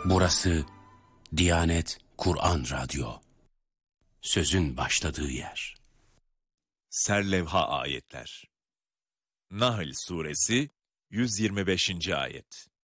Burası Diyanet Kur'an Radyo. Sözün başladığı yer. Serlevha ayetler. Nahl suresi 125. ayet.